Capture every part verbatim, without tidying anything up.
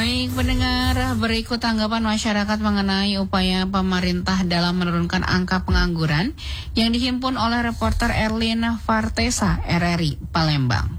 Baik pendengar, berikut tanggapan masyarakat mengenai upaya pemerintah dalam menurunkan angka pengangguran yang dihimpun oleh reporter Erlin Fartesa, R R I Palembang.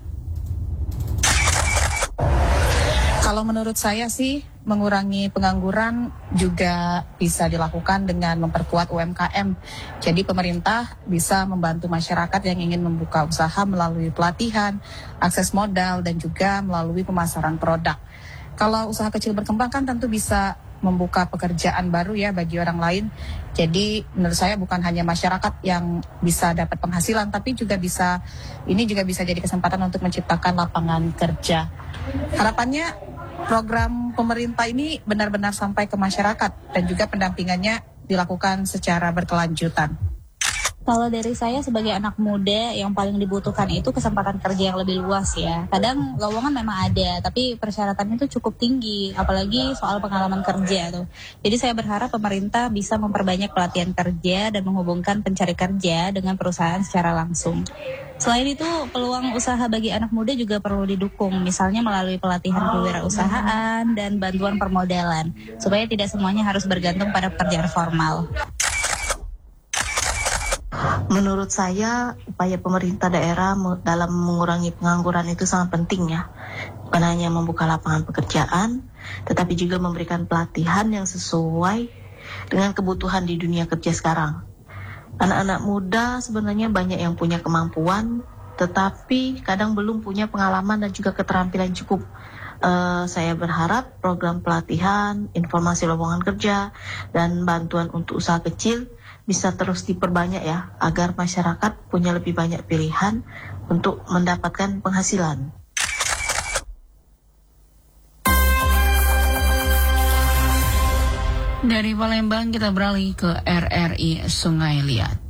Kalau menurut saya sih, mengurangi pengangguran juga bisa dilakukan dengan memperkuat U M K M. Jadi pemerintah bisa membantu masyarakat yang ingin membuka usaha melalui pelatihan, akses modal, dan juga melalui pemasaran produk. Kalau usaha kecil berkembang kan tentu bisa membuka pekerjaan baru ya bagi orang lain. Jadi menurut saya bukan hanya masyarakat yang bisa dapat penghasilan, tapi juga bisa ini juga bisa jadi kesempatan untuk menciptakan lapangan kerja. Harapannya program pemerintah ini benar-benar sampai ke masyarakat dan juga pendampingannya dilakukan secara berkelanjutan. Kalau dari saya sebagai anak muda, yang paling dibutuhkan itu kesempatan kerja yang lebih luas ya. Kadang lowongan memang ada, tapi persyaratannya itu cukup tinggi, apalagi soal pengalaman kerja tuh. Jadi saya berharap pemerintah bisa memperbanyak pelatihan kerja dan menghubungkan pencari kerja dengan perusahaan secara langsung. Selain itu, peluang usaha bagi anak muda juga perlu didukung, misalnya melalui pelatihan kewirausahaan dan bantuan permodalan, supaya tidak semuanya harus bergantung pada pekerjaan formal. Menurut saya, upaya pemerintah daerah dalam mengurangi pengangguran itu sangat penting ya. Bukan hanya membuka lapangan pekerjaan, tetapi juga memberikan pelatihan yang sesuai dengan kebutuhan di dunia kerja sekarang. Anak-anak muda sebenarnya banyak yang punya kemampuan, tetapi kadang belum punya pengalaman dan juga keterampilan cukup. Uh, saya berharap program pelatihan, informasi lowongan kerja, dan bantuan untuk usaha kecil bisa terus diperbanyak ya, agar masyarakat punya lebih banyak pilihan untuk mendapatkan penghasilan. Dari Palembang kita beralih ke R R I Sungai Liat.